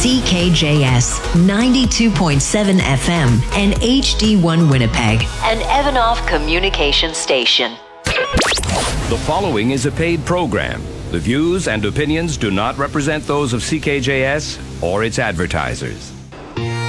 CKJS 92.7 FM and HD1 Winnipeg, an Evanoff communication station. The following is a paid program. The views and opinions do not represent those of CKJS or its advertisers.